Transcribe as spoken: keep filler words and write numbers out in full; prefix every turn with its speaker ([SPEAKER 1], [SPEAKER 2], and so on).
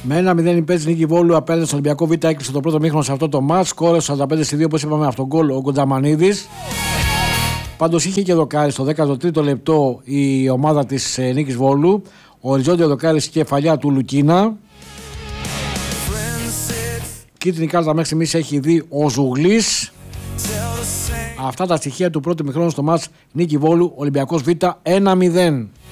[SPEAKER 1] Με ένα μηδέν υπέρ της Νίκη Βόλου απέναντι στο Ολυμπιακό Β έκλεισε το πρώτο μήχρονο σε αυτό το μάτς. Σκόρες σαράντα πέντε στη δύο, όπως είπαμε, αυτόν γκολ ο Γκοντζαμανίδης. Πάντως είχε και δοκάρι στο δέκατο τρίτο λεπτό η ομάδα της ε, Νίκης Βόλου. Οριζόντιο δοκάρι στη κεφαλιά του Λουκίνα. Κίτρινη κάρτα μέχρι στιγμής έχει δει ο Ζουγλής. Αυτά τα στοιχεία του πρώτου μηχρόνου στο μάτς Νίκη Βόλου Ολυμπιακός Β ένα μηδέν.